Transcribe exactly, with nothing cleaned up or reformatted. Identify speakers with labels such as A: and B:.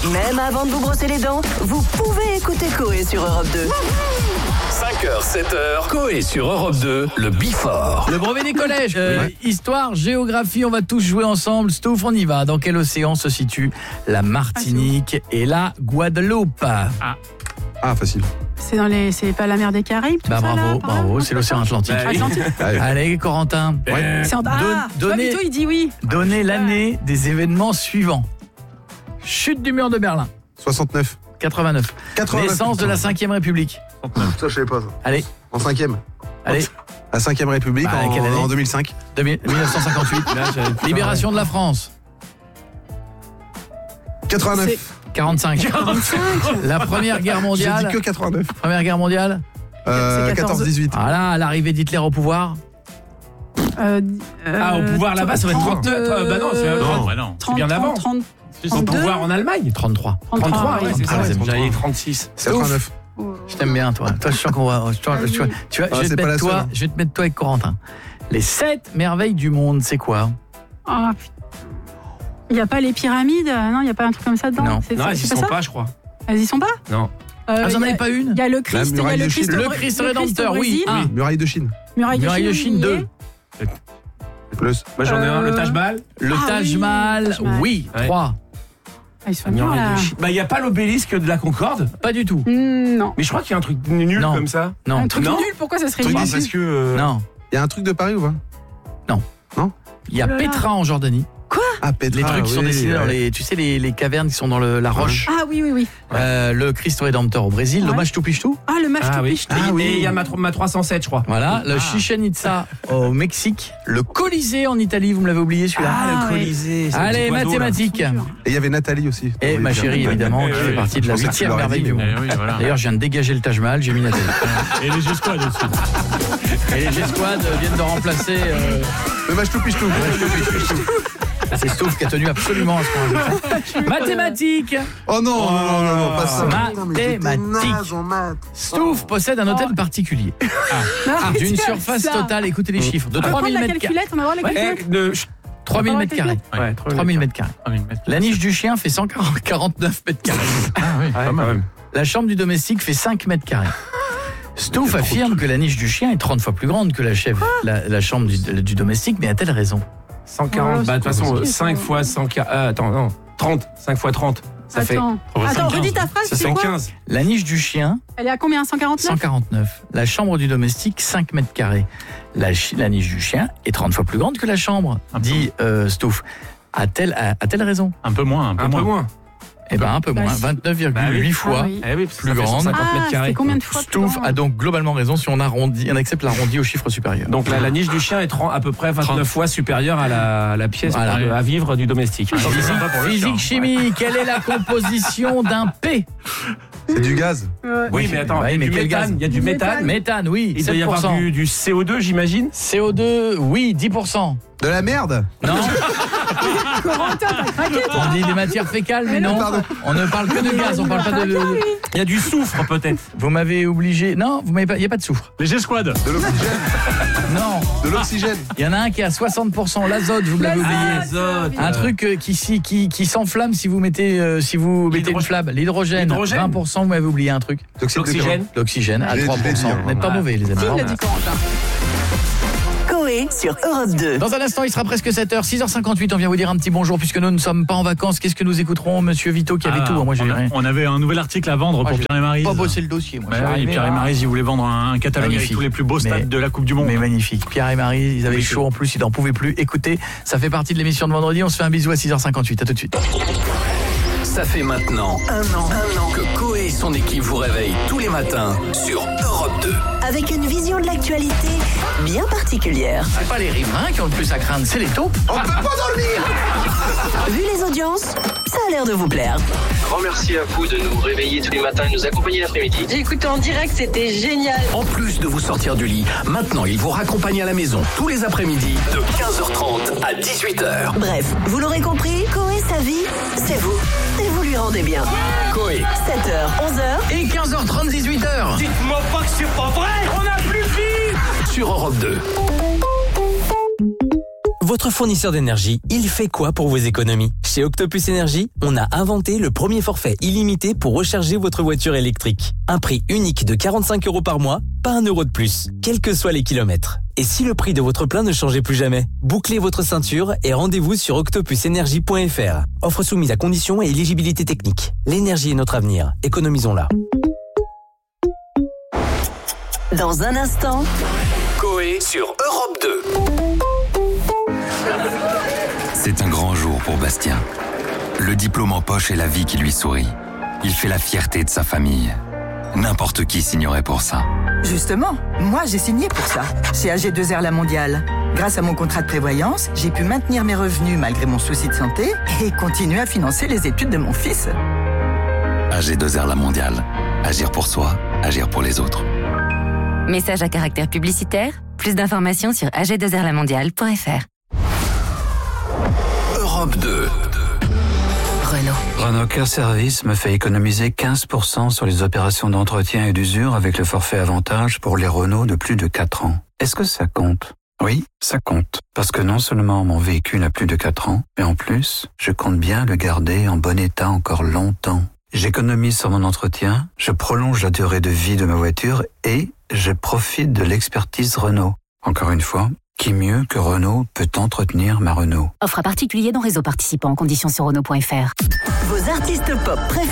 A: Même avant de vous brosser les dents, vous pouvez écouter Coé sur Europe deux.
B: cinq heures, sept heures, Coé sur Europe deux, le Before.
C: Le brevet des collèges, euh, ouais. Histoire, géographie, on va tous jouer ensemble. Stouff, on y va. Dans quel océan se situe la Martinique et la Guadeloupe?
D: Ah, ah facile.
E: C'est dans les, c'est pas la mer des Caraïbes, tout
C: bah,
E: ça,
C: bravo,
E: là,
C: bravo, c'est l'océan Atlantique.
E: Bah, Atlantique.
C: Allez. Allez, Corentin.
E: Ouais. C'est en... Ah, Don, donnez, Vito, il dit oui.
C: Donnez l'année des événements suivants. Chute du mur de Berlin.
D: soixante-neuf.
C: quatre-vingt-neuf.
D: quatre-vingt-neuf.
C: Naissance de la cinquième République.
D: Ça, je savais pas ça.
C: Allez.
D: En cinquième.
C: Allez.
D: La cinquième République bah, en, en deux mille cinq.
C: mille neuf cent cinquante-huit. Là, libération de la France.
D: quatre-vingt-neuf. C'est...
C: quarante-cinq.
E: quarante-cinq.
C: La première guerre mondiale.
D: J'ai dit que quatre-vingt-neuf.
C: Première guerre mondiale.
D: Euh, quatorze dix-huit.
C: Voilà, l'arrivée d'Hitler au pouvoir.
E: Euh, euh,
F: ah, au pouvoir là-bas, ça va être trente-neuf. Euh, bah non, c'est, euh,
D: non,
F: bah non. c'est bien avant.
E: trente,
F: c'est au pouvoir en Allemagne.
C: trente-trois.
F: trente-trois, oui, c'est ça.
C: J'allais trente-six.
D: quatre-vingt-neuf.
C: Je t'aime bien, toi. Toi, je sens qu'on va. Tu vois, tu vois, tu vois, ah, je, vais te mettre toi, seule. je vais te mettre toi avec Corentin. Les sept merveilles du monde, c'est quoi?
E: Oh, il n'y a pas les pyramides? Non, il n'y a pas un truc comme ça dedans?
C: Non,
F: c'est, non elles y sont pas, je crois.
E: Elles y sont pas?
F: Non.
E: Euh,
C: ah, vous en avez pas une?
E: Il y a le Christ, il y a le Christ,
C: le Christ rédempteur, oui.
D: Ah. Muraille de Chine.
E: Muraille de Chine,
C: Chine deux.
D: Plus.
F: Moi j'en ai euh... un, le Taj Mahal.
C: Le ah, Taj Mahal, oui, oui.
F: Ouais.
C: trois.
E: Ah, ils sont durs, là.
F: Bah il y a pas l'obélisque de la Concorde?
C: Pas du tout.
E: Mmh, non.
F: Mais je crois qu'il y a un truc nul
C: non.
F: comme ça.
C: Non.
E: Un truc
F: non.
E: nul, pourquoi ça serait nul?
F: Parce que euh...
C: non.
D: Il y a un truc de Paris ou pas?
C: Non.
D: Non.
C: Il y a oh Petra en Jordanie.
E: Quoi?
D: Ah, Petra,
C: les trucs qui
D: oui,
C: sont dessinés
D: ouais.
C: dans les, tu sais les, les cavernes qui sont dans le, la roche.
E: Ah oui oui oui.
C: Euh, le Christ rédempteur au Brésil, ouais. Le Machu Picchu.
E: Ah le Machu
F: ah,
E: Picchu.
F: Oui. Ah, oui. Et il y a ma, ma trois cent sept je crois.
C: Voilà, le
F: ah.
C: Chichen Itza au Mexique, le Colisée en Italie, vous me l'avez oublié celui-là.
F: Ah, le Colisée.
C: Ouais. Allez, mathématiques.
D: Et il y avait Nathalie aussi.
C: Et ma chérie évidemment, qui fait partie de la huitième merveille du monde. D'ailleurs, je viens de dégager le Taj Mahal, j'ai mis Nathalie.
G: Et les G-Squad aussi.
C: Et les G-Squad viennent de remplacer
D: le Machu Picchu.
C: C'est Stouff qui a tenu absolument à ce point. Mathématiques.
D: Oh non, non, non, non, non, pas ça.
C: Mathématiques. Stouff possède un hôtel particulier. Ah. D'une surface totale, écoutez les chiffres, de trois mille mètres carrés.
E: On va voir la calculette.
C: trois mille mètres carrés. Ouais, trois mille mètres carrés. La niche du chien fait cent quarante-neuf mètres carrés.
F: Ah oui, quand même.
C: La chambre du domestique fait cinq mètres carrés. Stouff affirme que la niche du chien est trente fois plus grande que la, chef, la, la chambre du, du domestique, mais a-t-elle raison?
F: cent quarante, bah de toute façon, cinq fois cent quarante, euh, attends, non, trente, cinq fois trente, ça
E: attends. fait... Attends, redis ta phrase,
F: ça
E: c'est
F: fait
E: quoi?
F: quinze.
C: La niche du chien...
E: Elle est à combien? cent quarante-neuf?
C: cent quarante-neuf. La chambre du domestique, cinq mètres carrés. La, la niche du chien est trente fois plus grande que la chambre, dit euh, Stouff. A-t-elle, a, a-t-elle raison?
G: Un peu moins, un peu
F: un
G: moins.
F: Peu moins.
C: Eh ben un peu moins, vingt-neuf virgule huit fois
E: ah oui.
F: eh oui,
C: plus grande.
E: Ah, c'est combien de fois
C: Stouff a donc globalement raison si on arrondit, on accepte l'arrondi au chiffre supérieur.
F: Donc la, la niche du chien est à peu près vingt-neuf trente fois supérieure à la, la pièce voilà. à vivre du domestique.
C: Ah, physique, physique chimie, quelle est la composition d'un P?
D: C'est du gaz.
F: Ouais. Oui, mais attends,
C: ouais,
F: il y a
C: mais
F: du
C: quel
F: méthane.
C: gaz?
F: Il y a du méthane.
C: Méthane, oui.
F: Il doit y avoir du, du C O deux, j'imagine.
C: C O deux, oui, dix pour cent.
D: De la merde?
C: Non.
E: Corentin, t'as craqué, toi.
C: On dit des matières fécales, mais non. Pardon. On ne parle que de gaz, on parle pas de...
F: Il y a du soufre, peut-être.
C: Vous m'avez obligé... Non, vous m'avez pas... il n'y a pas de soufre.
G: Les G-Squad.
D: De l'oxygène.
C: Non.
D: De l'oxygène.
C: Il y en a un qui est à soixante pour cent, l'azote, vous l'avez oublié.
F: L'azote.
C: Un truc euh, qui, qui, qui, qui s'enflamme si vous mettez, euh, si vous mettez une flamme. L'hydrogène.
F: L'hydrogène.
C: vingt pour cent, vous m'avez oublié un truc.
F: L'oxygène.
C: L'oxygène à trois pour cent. Vous n'êtes pas mauvais, les amis.
E: Qui l'a dit, Corentin?
A: Coé sur Europe deux.
C: Dans un instant, il sera presque sept heures, six heures cinquante-huit. On vient vous dire un petit bonjour puisque nous ne sommes pas en vacances. Qu'est-ce que nous écouterons, monsieur Vito qui avait
G: ah,
C: tout? Moi,
G: on, a, on avait un nouvel article à vendre moi, pour Pierre et Maryse.
C: Pas bossé le dossier, moi.
G: Bah oui, Pierre et Maryse, ils voulaient vendre un catalogue magnifique. Avec tous les plus beaux stades mais, de la Coupe du Monde.
C: Mais magnifique. Pierre et Maryse, ils avaient oui, chaud en plus, ils n'en pouvaient plus. Écoutez, ça fait partie de l'émission de vendredi. On se fait un bisou à six heures cinquante-huit. À tout de suite.
B: Ça fait maintenant un an, un an que Coé et son équipe vous réveillent tous les matins sur Europe deux.
A: Avec une vision de l'actualité bien particulière.
C: C'est pas les riverains qui ont le plus à craindre, c'est les taupes.
D: On peut pas dormir.
A: Vu les audiences, ça a l'air de vous plaire.
H: Grand merci à vous de nous réveiller tous les matins et de nous accompagner l'après-midi.
I: J'ai écouté en direct, c'était génial.
B: En plus de vous sortir du lit, maintenant il vous raccompagne à la maison tous les après-midi de quinze heures trente à dix-huit heures.
A: Bref, vous l'aurez compris, Coé, sa vie, c'est vous. Et vous lui rendez bien.
B: Coé.
A: sept heures, onze heures.
C: Et quinze heures trente, dix-huit heures.
H: Dites-moi pas que c'est pas vrai. On a plus de vie.
B: Sur Europe deux.
J: Votre fournisseur d'énergie, il fait quoi pour vos économies? Chez Octopus Énergie, on a inventé le premier forfait illimité pour recharger votre voiture électrique. Un prix unique de quarante-cinq euros par mois, pas un euro de plus, quels que soient les kilomètres. Et si le prix de votre plein ne changeait plus jamais? Bouclez votre ceinture et rendez-vous sur octopus énergie point f r. Offre soumise à conditions et éligibilité technique. L'énergie est notre avenir, économisons-la.
A: Dans un instant,
B: Coé sur Europe deux.
K: C'est un grand jour pour Bastien. Le diplôme en poche et la vie qui lui sourit. Il fait la fierté de sa famille. N'importe qui signerait pour ça.
L: Justement, moi j'ai signé pour ça, chez A G deux R La Mondiale. Grâce à mon contrat de prévoyance, j'ai pu maintenir mes revenus malgré mon souci de santé et continuer à financer les études de mon fils.
K: A G deux R La Mondiale. Agir pour soi, agir pour les autres.
M: Message à caractère publicitaire. Plus d'informations sur a g deux r la mondiale point f r.
B: Europe deux.
M: Renault.
N: Renault Care Service me fait économiser quinze pour cent sur les opérations d'entretien et d'usure avec le forfait avantage pour les Renault de plus de quatre ans. Est-ce que ça compte? Oui, ça compte. Parce que non seulement mon véhicule a plus de quatre ans, mais en plus, je compte bien le garder en bon état encore longtemps. J'économise sur mon entretien, je prolonge la durée de vie de ma voiture et je profite de l'expertise Renault. Encore une fois, qui mieux que Renault peut entretenir ma Renault?
M: Offre à particulier dans réseau participant en conditions sur Renault point f r.
A: vos artistes pop préférés.